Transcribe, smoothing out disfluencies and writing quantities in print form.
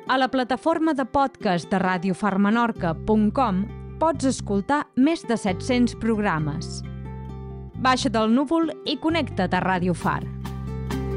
A la plataforma de podcast de radiofarmenorca.com pots escoltar més de 700 programes. Baixa del núvol i connecta't a Radio Far.